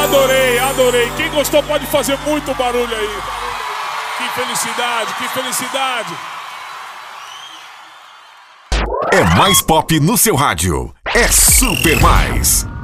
Adorei, adorei. Quem gostou pode fazer muito barulho aí. Que felicidade, que felicidade. É mais pop no seu rádio. É Super Mais.